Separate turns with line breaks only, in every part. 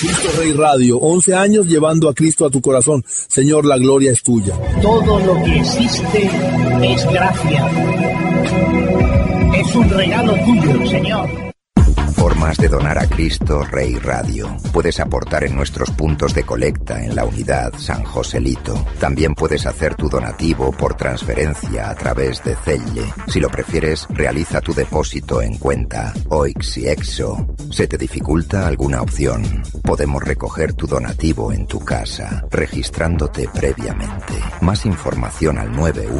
Cristo Rey Radio, 11 años llevando a Cristo a tu corazón. Señor, la gloria es tuya.
Todo lo que existe es gracia. Es un regalo tuyo, Señor.
Formas de donar a Cristo Rey Radio. Puedes aportar en nuestros puntos de colecta en la unidad San Joselito. También puedes hacer tu donativo por transferencia a través de Zelle. Si lo prefieres, realiza tu depósito en cuenta OIX y EXO. ¿Se te dificulta alguna opción? Podemos recoger tu donativo en tu casa, registrándote previamente. Más información al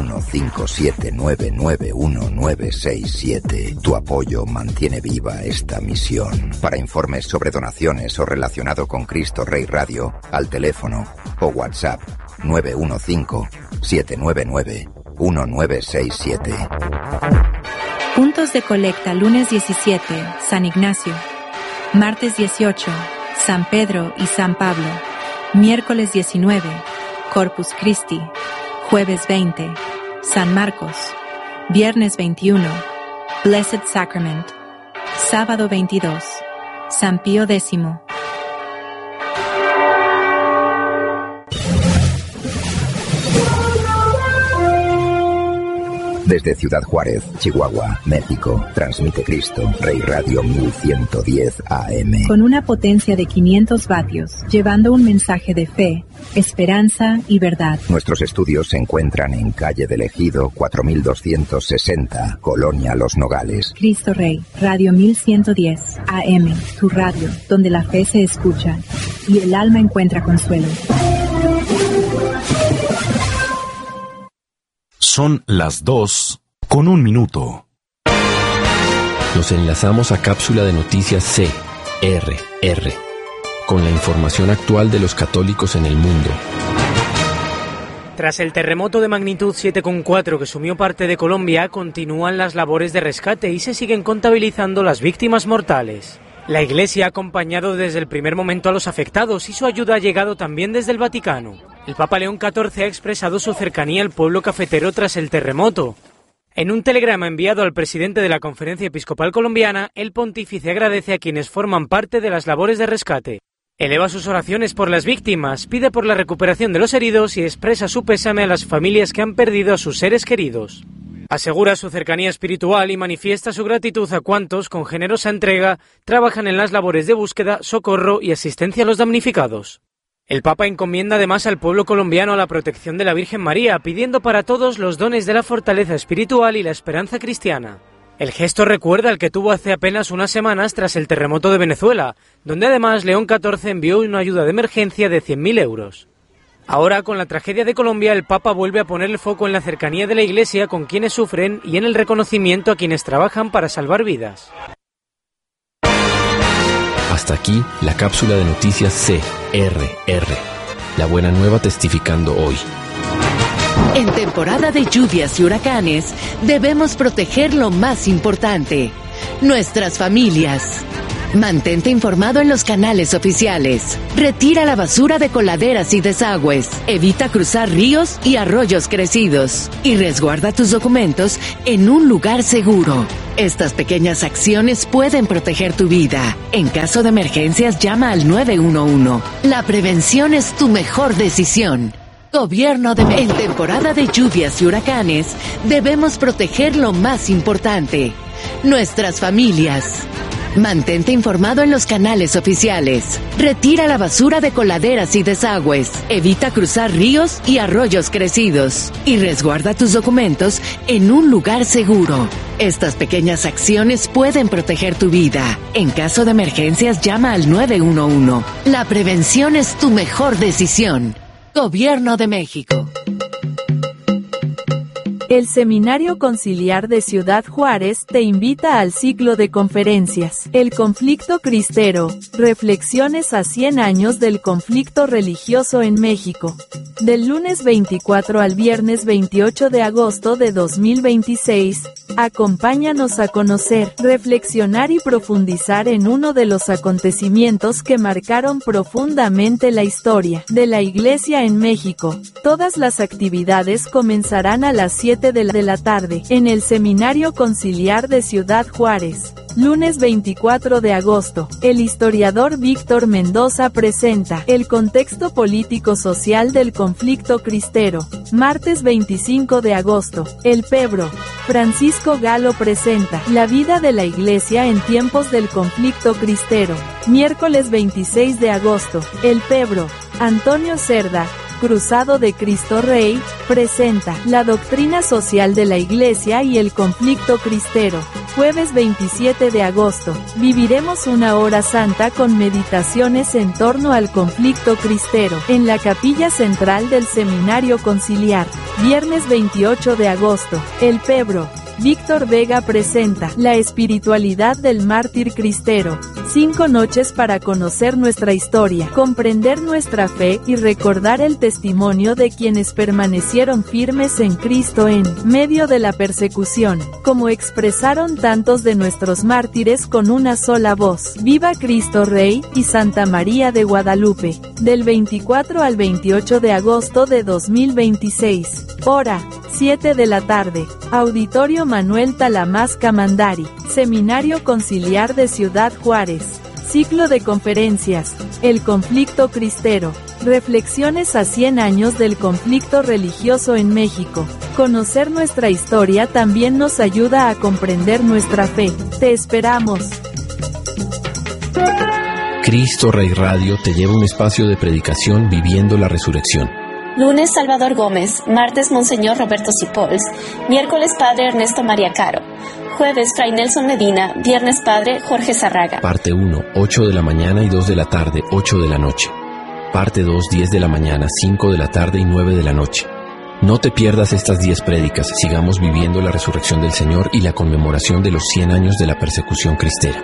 915799197. Tu apoyo mantiene viva esta misión. Para informes sobre donaciones o relacionado con Cristo Rey Radio, al teléfono o WhatsApp 915-799-1967.
Puntos de colecta: lunes 17, San Ignacio; martes 18, San Pedro y San Pablo; miércoles 19, Corpus Christi; jueves 20, San Marcos; viernes 21, Blessed Sacrament; sábado 22, San Pío X.
Desde Ciudad Juárez, Chihuahua, México, transmite Cristo Rey Radio 1110 AM.
Con una potencia de 500 vatios, llevando un mensaje de fe, esperanza y verdad.
Nuestros estudios se encuentran en calle del Ejido 4260, Colonia Los Nogales.
Cristo Rey, Radio 1110 AM, tu radio, donde la fe se escucha y el alma encuentra consuelo.
Son las 2:01.
Nos enlazamos a cápsula de noticias CRR, con la información actual de los católicos en el mundo.
Tras el terremoto de magnitud 7,4 que sumió parte de Colombia, continúan las labores de rescate y se siguen contabilizando las víctimas mortales. La Iglesia ha acompañado desde el primer momento a los afectados y su ayuda ha llegado también desde el Vaticano. El Papa León XIV ha expresado su cercanía al pueblo cafetero tras el terremoto. En un telegrama enviado al presidente de la Conferencia Episcopal Colombiana, el pontífice agradece a quienes forman parte de las labores de rescate. Eleva sus oraciones por las víctimas, pide por la recuperación de los heridos y expresa su pésame a las familias que han perdido a sus seres queridos. Asegura su cercanía espiritual y manifiesta su gratitud a cuantos, con generosa entrega, trabajan en las labores de búsqueda, socorro y asistencia a los damnificados. El Papa encomienda además al pueblo colombiano a la protección de la Virgen María, pidiendo para todos los dones de la fortaleza espiritual y la esperanza cristiana. El gesto recuerda al que tuvo hace apenas unas semanas tras el terremoto de Venezuela, donde además León XIV envió una ayuda de emergencia de 100.000 euros. Ahora, con la tragedia de Colombia, el Papa vuelve a poner el foco en la cercanía de la Iglesia con quienes sufren y en el reconocimiento a quienes trabajan para salvar vidas.
Hasta aquí la cápsula de noticias CRR. La buena nueva testificando hoy.
En temporada de lluvias y huracanes, debemos proteger lo más importante: nuestras familias. Mantente informado en los canales oficiales. Retira la basura de coladeras y desagües. Evita cruzar ríos y arroyos crecidos. Y resguarda tus documentos en un lugar seguro. Estas pequeñas acciones pueden proteger tu vida. En caso de emergencias, llama al 911. La prevención es tu mejor decisión. Gobierno de México. En temporada de lluvias y huracanes, debemos proteger lo más importante: nuestras familias. Mantente informado en los canales oficiales. Retira la basura de coladeras y desagües. Evita cruzar ríos y arroyos crecidos. Y resguarda tus documentos en un lugar seguro. Estas pequeñas acciones pueden proteger tu vida. En caso de emergencias, llama al 911. La prevención es tu mejor decisión. Gobierno de México.
El Seminario Conciliar de Ciudad Juárez te invita al ciclo de conferencias El conflicto cristero, reflexiones a 100 años del conflicto religioso en México. Del lunes 24 al viernes 28 de agosto de 2026, acompáñanos a conocer, reflexionar y profundizar en uno de los acontecimientos que marcaron profundamente la historia de la Iglesia en México. Todas las actividades comenzarán a las 7 7 de la tarde, en el Seminario Conciliar de Ciudad Juárez. Lunes 24 de agosto, el historiador Víctor Mendoza presenta el contexto político-social del conflicto cristero. Martes 25 de agosto, el Pebro. Francisco Galo presenta la vida de la Iglesia en tiempos del conflicto cristero. Miércoles 26 de agosto, el Pebro. Antonio Cerda, Cruzado de Cristo Rey, presenta la doctrina social de la Iglesia y el conflicto cristero. Jueves 27 de agosto, viviremos una hora santa con meditaciones en torno al conflicto cristero, en la capilla central del Seminario Conciliar. Viernes 28 de agosto, el Pebro. Víctor Vega presenta la espiritualidad del mártir cristero. 5 noches para conocer nuestra historia, comprender nuestra fe y recordar el testimonio de quienes permanecieron firmes en Cristo en medio de la persecución, como expresaron tantos de nuestros mártires con una sola voz. Viva Cristo Rey y Santa María de Guadalupe, del 24 al 28 de agosto de 2026. Hora 7 de la tarde, Auditorio Manuel Talamás Camandari, Seminario Conciliar de Ciudad Juárez. Ciclo de conferencias, El conflicto cristero, reflexiones a 100 años del conflicto religioso en México. Conocer nuestra historia también nos ayuda a comprender nuestra fe. Te esperamos.
Cristo Rey Radio te lleva a un espacio de predicación viviendo la resurrección.
Lunes, Salvador Gómez. Martes, Monseñor Roberto Cipols. Miércoles, Padre Ernesto María Caro. Jueves, Fray Nelson Medina. Viernes, Padre Jorge Zarraga.
Parte 1, 8 de la mañana y 2 de la tarde, 8 de la noche. Parte 2, 10 de la mañana, 5 de la tarde y 9 de la noche. No te pierdas estas 10 prédicas. Sigamos viviendo la resurrección del Señor y la conmemoración de los 100 años de la persecución cristera.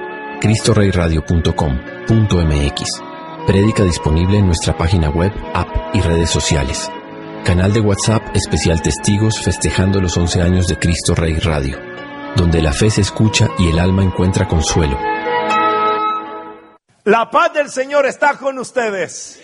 CristoReyRadio.com.mx. Prédica disponible en nuestra página web, app y redes sociales. Canal de WhatsApp especial Testigos festejando los 11 años de Cristo Rey Radio, donde la fe se escucha y el alma encuentra consuelo.
La paz del Señor está con ustedes.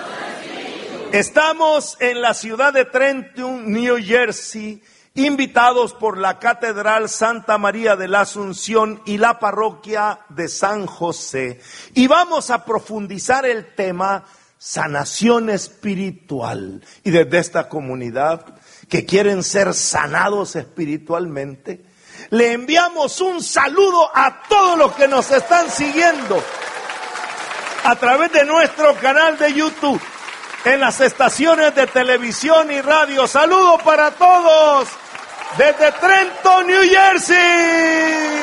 Estamos en la ciudad de Trenton, New Jersey, invitados por la Catedral Santa María de la Asunción y la Parroquia de San José. Y vamos a profundizar el tema sanación espiritual. Y desde esta comunidad que quieren ser sanados espiritualmente, le enviamos un saludo a todos los que nos están siguiendo a través de nuestro canal de YouTube, en las estaciones de televisión y radio. Saludos para todos desde Trenton, New Jersey.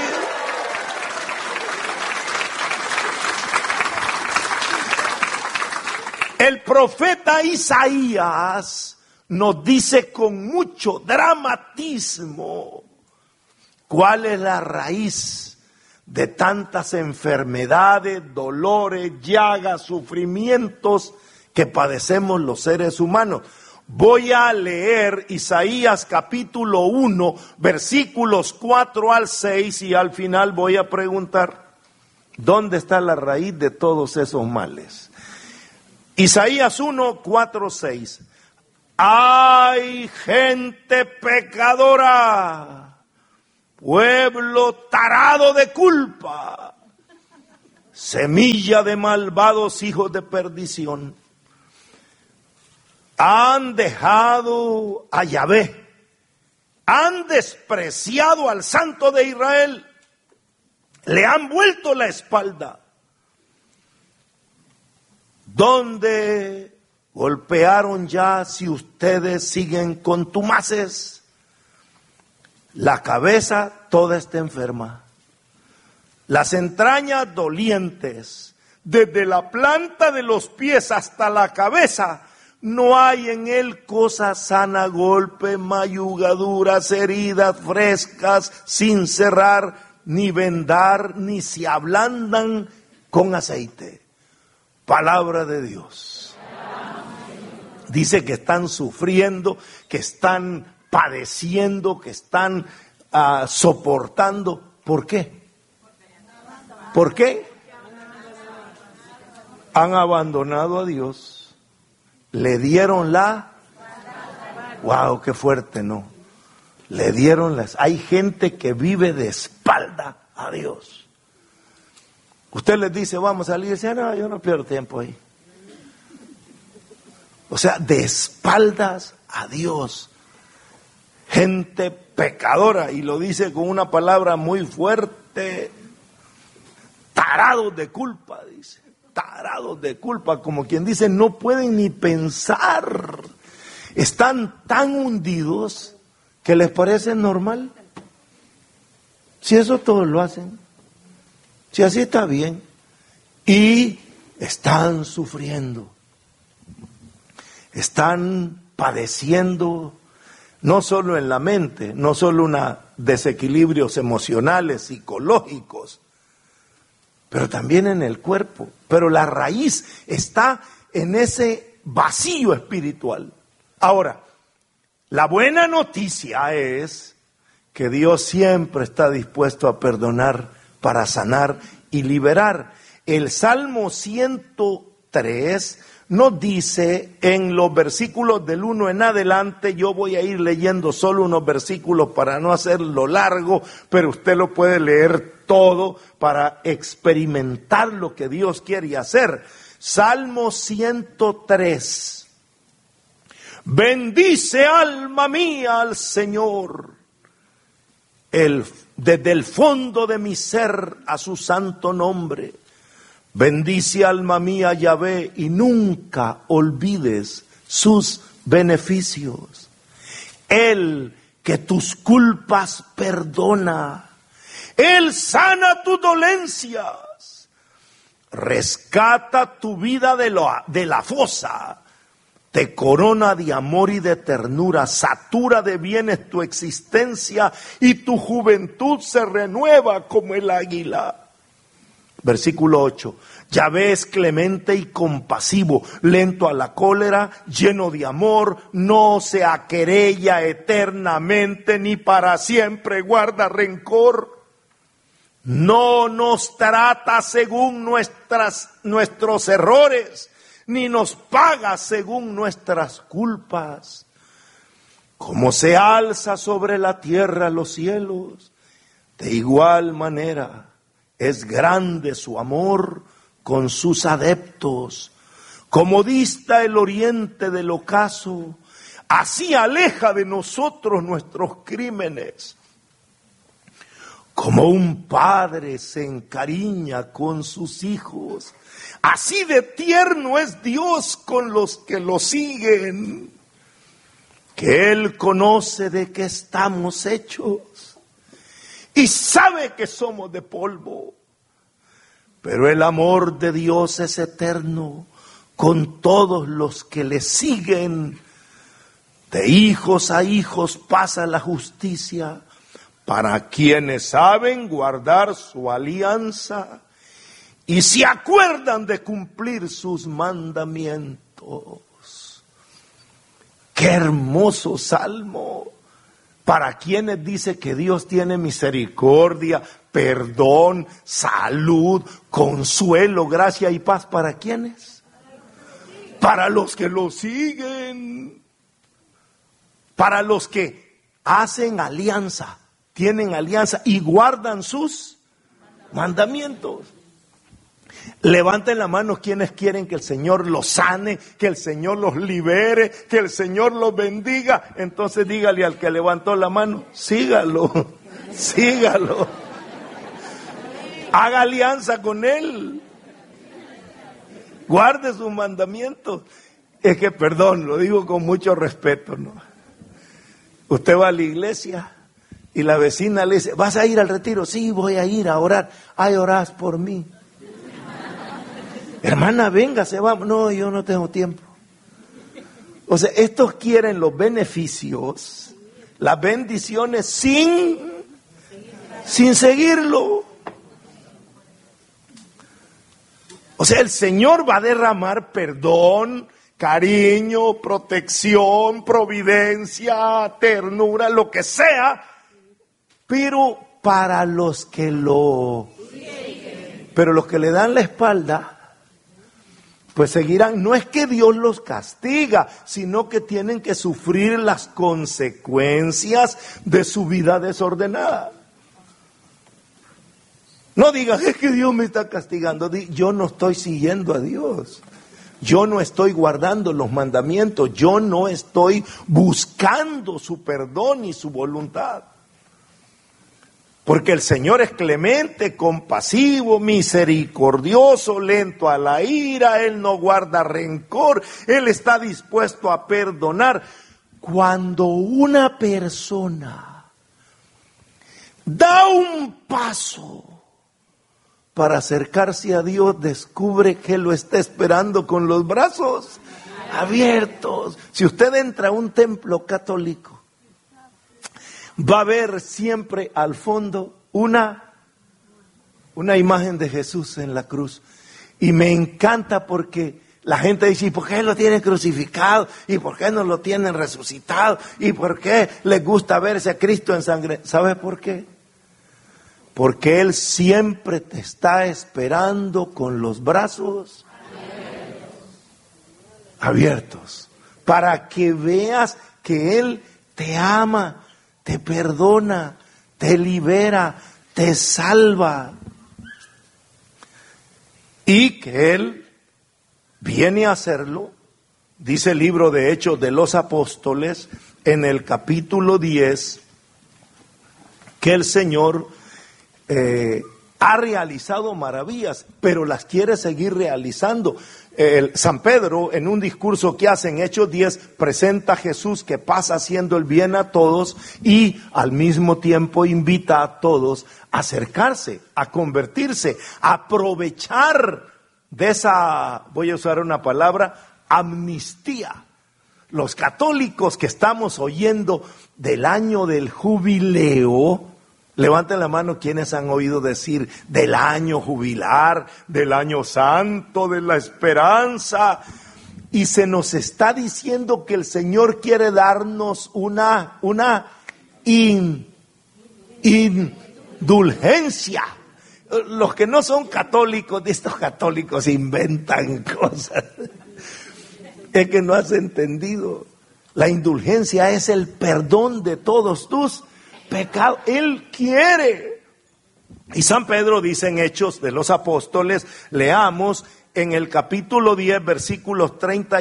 El profeta Isaías nos dice con mucho dramatismo cuál es la raíz de tantas enfermedades, dolores, llagas, sufrimientos que padecemos los seres humanos. Voy a leer Isaías capítulo 1, versículos 4 al 6 y al final voy a preguntar, ¿dónde está la raíz de todos esos males? Isaías 1, 4, 6. ¡Ay, gente pecadora! Pueblo tarado de culpa, semilla de malvados hijos de perdición. Han dejado a Yahvé, han despreciado al Santo de Israel, le han vuelto la espalda. ¿Dónde golpearon ya si ustedes siguen contumaces? La cabeza toda está enferma, las entrañas dolientes, desde la planta de los pies hasta la cabeza, no hay en él cosa sana, golpe, mayugaduras, heridas frescas, sin cerrar, ni vendar, ni se ablandan con aceite. Palabra de Dios. Dice que están sufriendo, que están padeciendo, que están soportando. ¿Por qué? ¿Por qué? Han abandonado a Dios. Le dieron la... ¡Wow! ¡Qué fuerte!, ¿no? Hay gente que vive de espalda a Dios. Usted les dice, vamos a salir, y dice, no, yo no pierdo tiempo ahí. O sea, de espaldas a Dios. Gente pecadora, y lo dice con una palabra muy fuerte, tarados de culpa, dice, tarados de culpa, como quien dice, no pueden ni pensar, están tan hundidos que les parece normal. Si eso todos lo hacen, si así está bien, y están sufriendo, están padeciendo, no solo en la mente, no solo desequilibrios emocionales, psicológicos, pero también en el cuerpo. Pero la raíz está en ese vacío espiritual. Ahora, la buena noticia es que Dios siempre está dispuesto a perdonar para sanar y liberar. El Salmo 103 nos dice en los versículos del 1 en adelante, yo voy a ir leyendo solo unos versículos para no hacerlo largo, pero usted lo puede leer todo para experimentar lo que Dios quiere hacer. Salmo 103. Bendice alma mía al Señor, desde el fondo de mi ser a su santo nombre. Bendice alma mía Yahvé y nunca olvides sus beneficios. Él que tus culpas perdona, Él sana tus dolencias, rescata tu vida de la fosa, te corona de amor y de ternura, satura de bienes tu existencia y tu juventud se renueva como el águila. Versículo 8, Yahvé es clemente y compasivo, lento a la cólera, lleno de amor, no se aquerella eternamente, ni para siempre guarda rencor. No nos trata según nuestros errores, ni nos paga según nuestras culpas. Como se alza sobre la tierra los cielos, de igual manera es grande su amor con sus adeptos. Como dista el oriente del ocaso, así aleja de nosotros nuestros crímenes. Como un padre se encariña con sus hijos, así de tierno es Dios con los que lo siguen. Que Él conoce de qué estamos hechos y sabe que somos de polvo. Pero el amor de Dios es eterno con todos los que le siguen. De hijos a hijos pasa la justicia para quienes saben guardar su alianza y se acuerdan de cumplir sus mandamientos. ¡Qué hermoso salmo! Para quienes dice que Dios tiene misericordia, perdón, salud, consuelo, gracia y paz. ¿Para quiénes? Para los que lo siguen. Para los que hacen alianza, tienen alianza y guardan sus mandamientos. Levanten la mano quienes quieren que el Señor los sane, que el Señor los libere, que el Señor los bendiga. Entonces dígale al que levantó la mano, sígalo, sígalo. Haga alianza con Él. Guarde sus mandamientos. Es que, perdón, lo digo con mucho respeto, ¿no? Usted va a la iglesia y la vecina le dice, ¿vas a ir al retiro? Sí, voy a ir a orar. Ay, orás por mí. Hermana, véngase, vamos. No, yo no tengo tiempo. O sea, estos quieren los beneficios, las bendiciones sin seguirlo. O sea, el Señor va a derramar perdón, cariño, protección, providencia, ternura, lo que sea, pero para los que pero los que le dan la espalda, pues seguirán. No es que Dios los castiga, sino que tienen que sufrir las consecuencias de su vida desordenada. No digas, es que Dios me está castigando. Yo no estoy siguiendo a Dios. Yo no estoy guardando los mandamientos. Yo no estoy buscando su perdón y su voluntad. Porque el Señor es clemente, compasivo, misericordioso, lento a la ira. Él no guarda rencor. Él está dispuesto a perdonar. Cuando una persona da un paso para acercarse a Dios, descubre que lo está esperando con los brazos abiertos. Si usted entra a un templo católico, va a ver siempre al fondo una imagen de Jesús en la cruz. Y me encanta porque la gente dice, ¿y por qué lo tienen crucificado? ¿Y por qué no lo tienen resucitado? ¿Y por qué les gusta verse a Cristo en sangre? ¿Sabe por qué? Porque Él siempre te está esperando con los brazos abiertos, para que veas que Él te ama, te perdona, te libera, te salva. Y que Él viene a hacerlo, dice el libro de Hechos de los Apóstoles, en el capítulo 10, que el Señor ha realizado maravillas, pero las quiere seguir realizando. San Pedro, en un discurso que hace en Hechos 10, presenta a Jesús que pasa haciendo el bien a todos y al mismo tiempo invita a todos a acercarse, a convertirse, a aprovechar de esa, voy a usar una palabra, amnistía. Los católicos que estamos oyendo del año del jubileo, levanten la mano quienes han oído decir del año jubilar, del año santo, de la esperanza. Y se nos está diciendo que el Señor quiere darnos una indulgencia. Los que no son católicos, estos católicos inventan cosas. Es que no has entendido. La indulgencia es el perdón de todos tus pecado. Él quiere. Y San Pedro dice en Hechos de los Apóstoles, leamos en el capítulo 10, versículos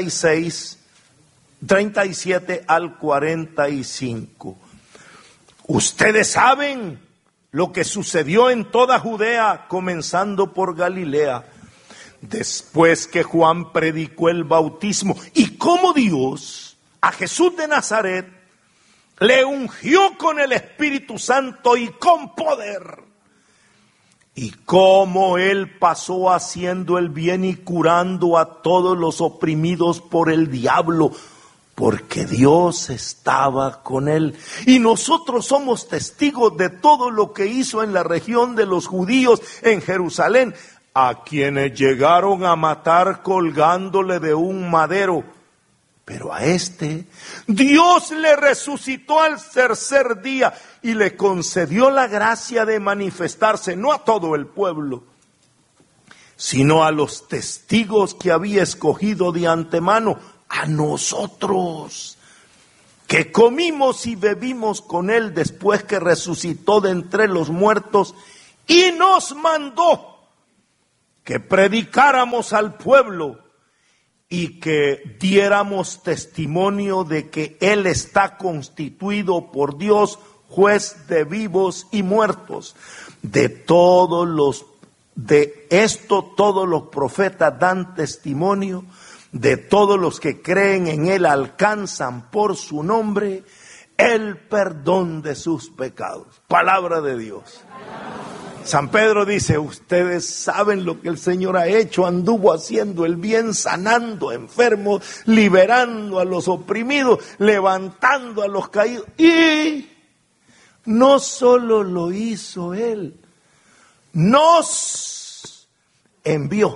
37 al 45. Ustedes saben lo que sucedió en toda Judea, comenzando por Galilea, después que Juan predicó el bautismo, y cómo Dios a Jesús de Nazaret le ungió con el Espíritu Santo y con poder. Y cómo Él pasó haciendo el bien y curando a todos los oprimidos por el diablo, porque Dios estaba con Él. Y nosotros somos testigos de todo lo que hizo en la región de los judíos en Jerusalén, a quienes llegaron a matar colgándole de un madero. Pero a este, Dios le resucitó al tercer día y le concedió la gracia de manifestarse, no a todo el pueblo, sino a los testigos que había escogido de antemano, a nosotros, que comimos y bebimos con Él después que resucitó de entre los muertos, y nos mandó que predicáramos al pueblo y que diéramos testimonio de que Él está constituido por Dios, juez de vivos y muertos. De esto todos los profetas dan testimonio, de todos los que creen en Él alcanzan por su nombre el perdón de sus pecados. Palabra de Dios. San Pedro dice, ustedes saben lo que el Señor ha hecho, anduvo haciendo el bien, sanando a enfermos, liberando a los oprimidos, levantando a los caídos. Y no solo lo hizo Él, nos envió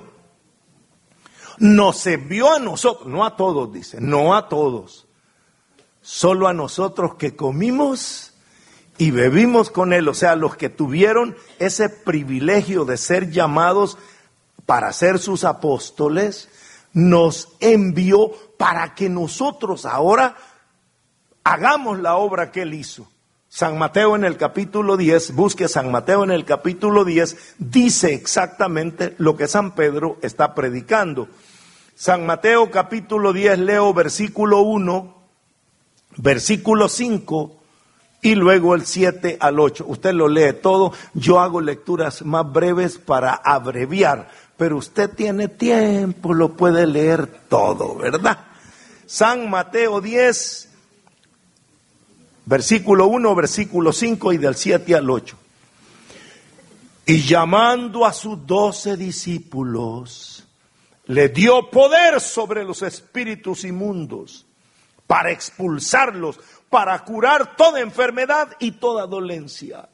a nosotros, no a todos, dice, no a todos, solo a nosotros que comimos y bebimos con Él, o sea, los que tuvieron ese privilegio de ser llamados para ser sus apóstoles, nos envió para que nosotros ahora hagamos la obra que Él hizo. San Mateo en el capítulo 10, busque San Mateo en el capítulo 10, dice exactamente lo que San Pedro está predicando. San Mateo capítulo 10, leo versículo 1, versículo 5 y luego el 7 al 8. Usted lo lee todo, yo hago lecturas más breves para abreviar, pero usted tiene tiempo, lo puede leer todo, ¿verdad? San Mateo 10, versículo 1, versículo 5 y del 7 al 8. Y llamando a sus 12 discípulos, le dio poder sobre los espíritus inmundos para expulsarlos, para curar toda enfermedad y toda dolencia.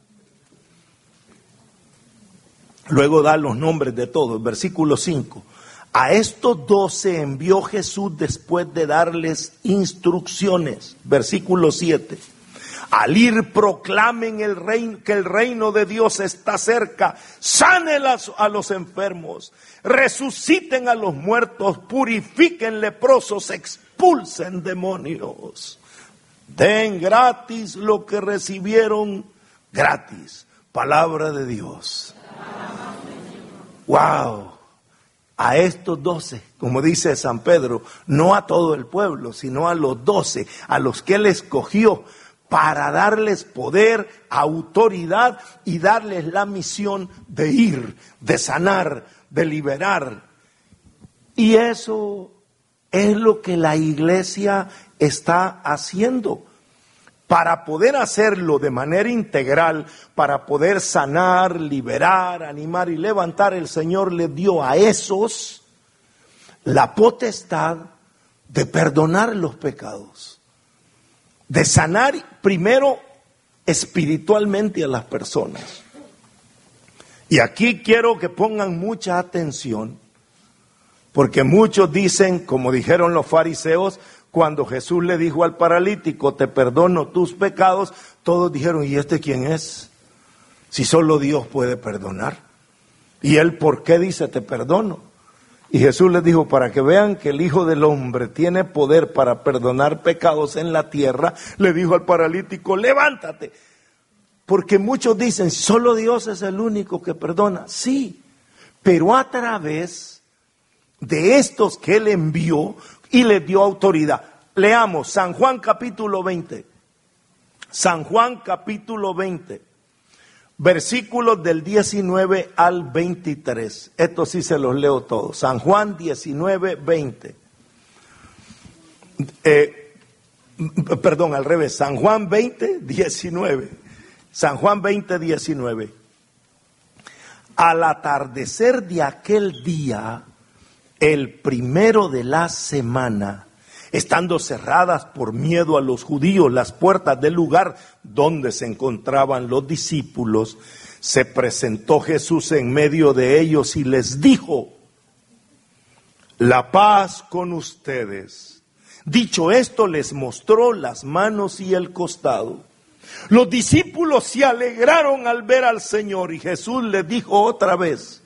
Luego da los nombres de todos. Versículo 5. A estos 12 envió Jesús después de darles instrucciones. Versículo 7. Al ir proclamen que el reino de Dios está cerca, sanen a los enfermos, resuciten a los muertos, purifiquen leprosos, expulsen demonios. Den gratis lo que recibieron gratis. Palabra de Dios. Wow. A estos 12, como dice San Pedro, no a todo el pueblo, sino a los 12, a los que Él escogió, para darles poder, autoridad y darles la misión de ir, de sanar, de liberar. Y eso es lo que la iglesia está haciendo. Para poder hacerlo de manera integral, para poder sanar, liberar, animar y levantar, el Señor le dio a esos la potestad de perdonar los pecados. De sanar primero espiritualmente a las personas. Y aquí quiero que pongan mucha atención, porque muchos dicen, como dijeron los fariseos, cuando Jesús le dijo al paralítico, te perdono tus pecados, todos dijeron, ¿y este quién es? Si solo Dios puede perdonar. ¿Y él por qué dice te perdono? Y Jesús les dijo, para que vean que el Hijo del Hombre tiene poder para perdonar pecados en la tierra, le dijo al paralítico, levántate. Porque muchos dicen, solo Dios es el único que perdona. Sí, pero a través de estos que Él envió y les dio autoridad. Leamos San Juan capítulo 20. San Juan capítulo 20. Versículos del 19 al 23. Esto sí se los leo todos. San Juan 19, 20. Perdón, al revés. San Juan 20, 19. San Juan 20, 19. Al atardecer de aquel día, el primero de la semana, estando cerradas por miedo a los judíos las puertas del lugar donde se encontraban los discípulos, se presentó Jesús en medio de ellos y les dijo, la paz con ustedes. Dicho esto, les mostró las manos y el costado. Los discípulos se alegraron al ver al Señor y Jesús les dijo otra vez,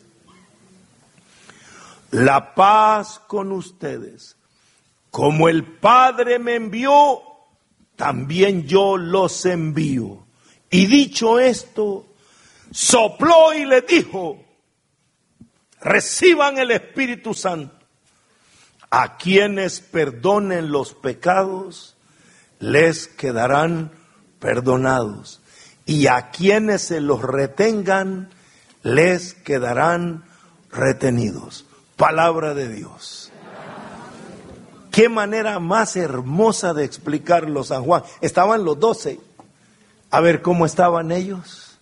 la paz con ustedes. Como el Padre me envió, también yo los envío. Y dicho esto, sopló y les dijo, reciban el Espíritu Santo. A quienes perdonen los pecados, les quedarán perdonados. Y a quienes se los retengan, les quedarán retenidos. Palabra de Dios. Qué manera más hermosa de explicarlo San Juan. Estaban los 12. A ver cómo estaban ellos.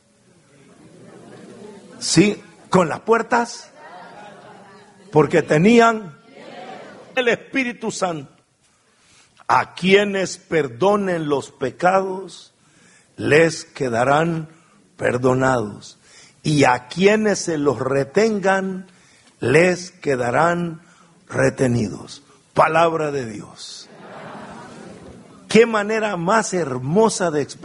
Sí, con las puertas. Porque tenían el Espíritu Santo. A quienes perdonen los pecados, les quedarán perdonados. Y a quienes se los retengan, les quedarán retenidos. Palabra de Dios. Qué manera más hermosa de explicar.